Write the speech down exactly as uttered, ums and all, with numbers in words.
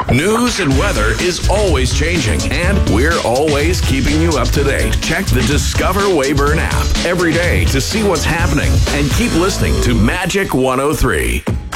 News and weather is always changing, and we're always keeping you up to date. Check the Discover Weyburn app every day to see what's happening, and keep listening to Magic one oh three.